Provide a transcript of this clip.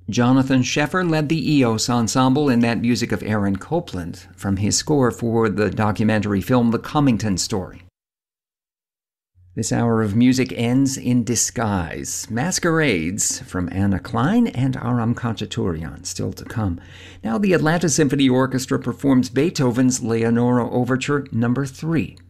Jonathan Sheffer led the EOS Ensemble in that music of Aaron Copland from his score for the documentary film The Cummington Story. This hour of music ends in disguise. Masquerades from Anna Klein and Aram Khachaturian still to come. Now the Atlanta Symphony Orchestra performs Beethoven's Leonora Overture No. 3.